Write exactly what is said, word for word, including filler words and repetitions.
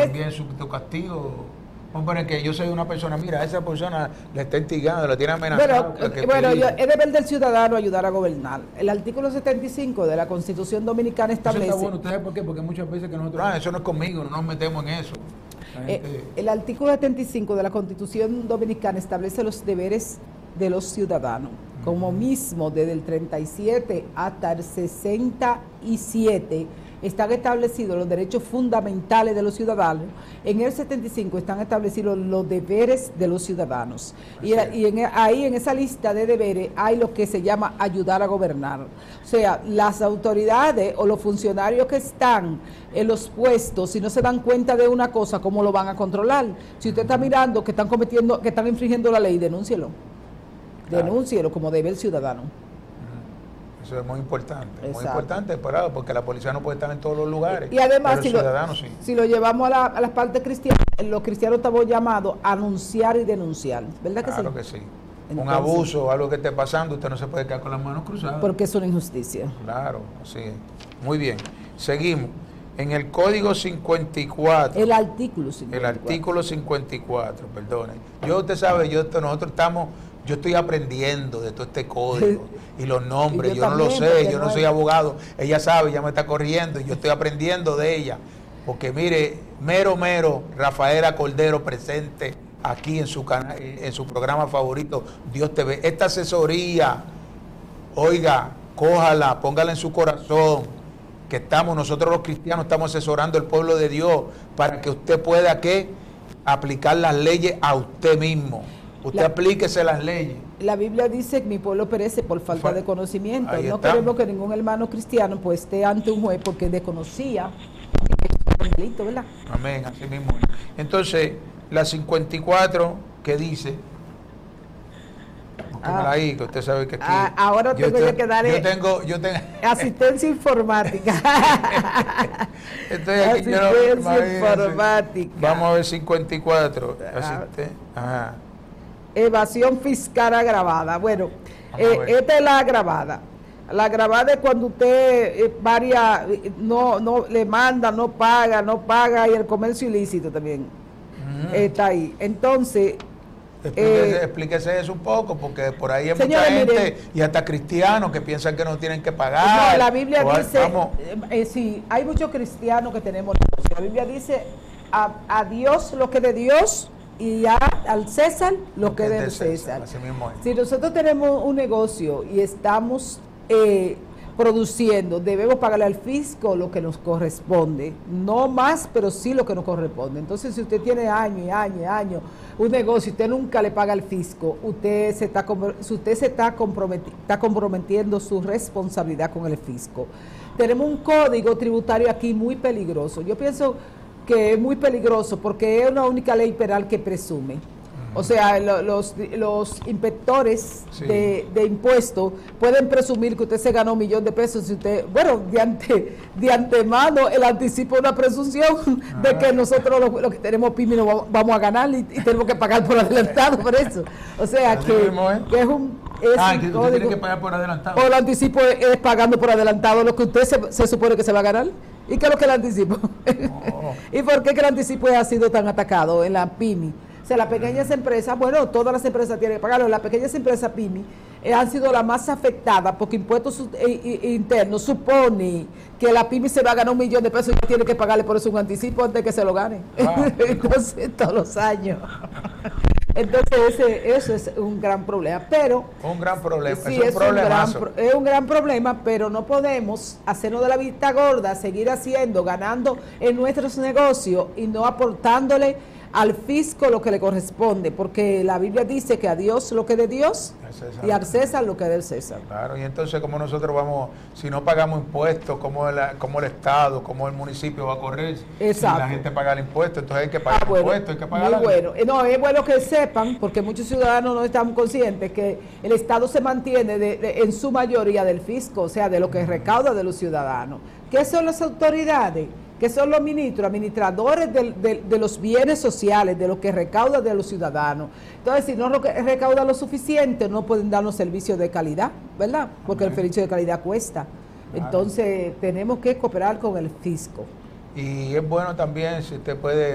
también su, su castigo. Hombre, que yo soy una persona, mira, esa persona le está instigando, le tiene amenazado. Pero, bueno, yo, es deber del ciudadano ayudar a gobernar. El artículo setenta y cinco de la Constitución Dominicana establece... Eso está bueno, ¿usted sabe por qué? Porque muchas veces que nosotros... Ah, eso no es conmigo, no nos metemos en eso. Eh, el artículo setenta y cinco de la Constitución Dominicana establece los deberes de los ciudadanos, uh-huh. como mismo desde el treinta y siete hasta el sesenta y siete están establecidos los derechos fundamentales de los ciudadanos. En el setenta y cinco están establecidos los deberes de los ciudadanos. Y, y en, ahí en esa lista de deberes hay lo que se llama ayudar a gobernar. O sea, las autoridades o los funcionarios que están en los puestos, si no se dan cuenta de una cosa, ¿cómo lo van a controlar? Si usted está mirando que están cometiendo, que están infringiendo la ley, denúncielo. Claro. Denúncielo como debe el ciudadano. Eso es muy importante, Exacto. muy importante, parado, porque la policía no puede estar en todos los lugares. Y además, si lo, sí. si lo llevamos a, la, a las partes cristianas, los cristianos estamos llamados a anunciar y denunciar, ¿verdad que claro sí? Claro que sí. Entonces, un abuso, algo que esté pasando, usted no se puede quedar con las manos cruzadas. Porque es una injusticia. Claro, así es. Muy bien, seguimos. En el Código cincuenta y cuatro. El artículo cincuenta y cuatro. El artículo cincuenta y cuatro, perdone. Yo, usted sabe, yo nosotros estamos... Yo estoy aprendiendo de todo este código y los nombres, y yo, yo no lo sé, yo no no soy abogado, ella sabe, ella me está corriendo y yo estoy aprendiendo de ella, porque mire, mero mero, Rafaela Cordero presente aquí en su canal, en su programa favorito, Dios T V. Esta asesoría, oiga, cójala, póngala en su corazón, que estamos, nosotros los cristianos estamos asesorando al pueblo de Dios para que usted pueda, ¿qué? Aplicar las leyes a usted mismo. Usted la, aplíquese las leyes. La Biblia dice que mi pueblo perece por falta de conocimiento. Ahí no estamos. queremos que ningún hermano cristiano pues esté ante un juez porque desconocía el delito, ¿verdad? Amén, así mismo. Entonces, la cincuenta y cuatro, ¿qué dice? Ah, ahí, que usted sabe que aquí... Ah, ahora tengo yo que dar... Yo tengo... Yo tengo asistencia informática. Estoy aquí, asistencia yo no, informática. Vamos a ver cincuenta y cuatro. Asiste, ajá. Evasión fiscal agravada. Bueno, eh, esta es la agravada. La agravada es cuando usted eh, varia, no, no le manda, no paga, no paga, y el comercio ilícito también uh-huh. está ahí. Entonces, explíquese, eh, explíquese eso un poco, porque por ahí hay señores, mucha gente, miren, y hasta cristianos que piensan que no tienen que pagar. No, la Biblia dice, vamos. Eh, sí, hay muchos cristianos que tenemos. La Biblia dice, a, a Dios lo que de Dios, y a, al César lo que de César. César. Mismo es. Si nosotros tenemos un negocio y estamos eh, produciendo, debemos pagarle al fisco lo que nos corresponde, no más, pero sí lo que nos corresponde. Entonces, si usted tiene año y año y año un negocio y usted nunca le paga al fisco, usted se está, usted se está, comprometi está comprometiendo su responsabilidad con el fisco. Tenemos un código tributario aquí muy peligroso. Yo pienso que es muy peligroso porque es una única ley penal que presume. Uh-huh. O sea, lo, los, los inspectores sí. de, de impuestos pueden presumir que usted se ganó un millón de pesos si usted, bueno, de, ante, de antemano el anticipo es una presunción uh-huh. de que nosotros los lo que tenemos pyme no vamos a ganar y, y tenemos que pagar por adelantado por eso. O sea, que, que es un... Es ah, un que código, usted tiene que pagar por adelantado. O el anticipo es, es pagando por adelantado lo que usted se, se supone que se va a ganar. ¿Y qué es lo que el anticipo? Oh. ¿Y por qué que el anticipo ha sido tan atacado en la pyme? O sea, las pequeñas empresas, bueno, todas las empresas tienen que pagarlo, las pequeñas empresas pyme eh, han sido las más afectadas porque impuestos eh, internos supone que la pyme se va a ganar un millón de pesos y tiene que pagarle por eso un anticipo antes de que se lo gane. Ah, entonces, todos los años. Entonces, ese, eso es un gran problema, pero... Un gran problema, sí, es un es un, gran, es un gran problema, pero no podemos hacernos de la vista gorda, seguir haciendo, ganando en nuestros negocios y no aportándole al fisco lo que le corresponde, porque la Biblia dice que a Dios lo que de Dios y al César lo que del César. Claro, y entonces como nosotros vamos, si no pagamos impuestos, como el, como el Estado, como el municipio va a correr, exacto, si la gente paga el impuesto, entonces hay que pagar ah, bueno, impuestos, hay que pagar muy bueno. No, es bueno que sepan, porque muchos ciudadanos no están conscientes que el Estado se mantiene de, de, en su mayoría del fisco, o sea, de lo que recauda de los ciudadanos. ¿Qué son las autoridades? Que son los ministros, administradores de, de, de los bienes sociales, de lo que recauda de los ciudadanos. Entonces, si no recauda lo suficiente, no pueden darnos servicios de calidad, ¿verdad? Porque el servicio de calidad cuesta. Entonces, tenemos que cooperar con el fisco. Y es bueno también, si usted puede